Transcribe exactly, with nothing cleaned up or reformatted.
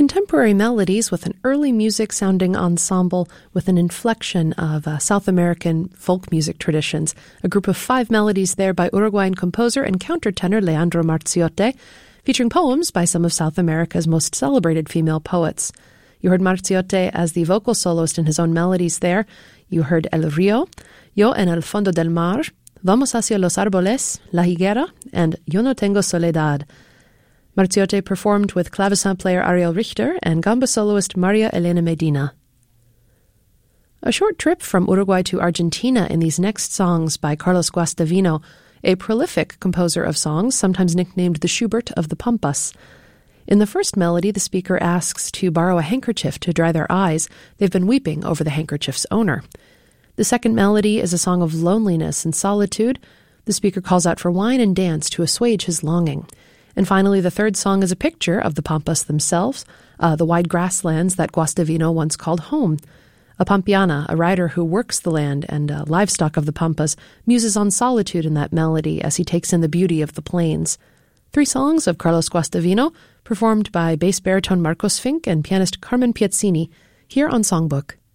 contemporary melodies with an early music-sounding ensemble with an inflection of uh, South American folk music traditions. A group of five melodies there by Uruguayan composer and countertenor Leandro Marziotti, featuring poems by some of South America's most celebrated female poets. You heard Marziotti as the vocal soloist in his own melodies there. You heard El Río, Yo en el fondo del mar, Vamos hacia los árboles, La higuera, and Yo no tengo soledad. Marziotti performed with clavecin player Ariel Richter and gamba soloist Maria Elena Medina. A short trip from Uruguay to Argentina in these next songs by Carlos Guastavino, a prolific composer of songs, sometimes nicknamed the Schubert of the Pampas. In the first melody, the speaker asks to borrow a handkerchief to dry their eyes. They've been weeping over the handkerchief's owner. The second melody is a song of loneliness and solitude. The speaker calls out for wine and dance to assuage his longing. And finally, the third song is a picture of the Pampas themselves, uh, the wide grasslands that Guastavino once called home. A Pampiana, a rider who works the land and uh, livestock of the Pampas, muses on solitude in that melody as he takes in the beauty of the plains. Three songs of Carlos Guastavino, performed by bass baritone Marcos Fink and pianist Carmen Piezzini, here on Songbook.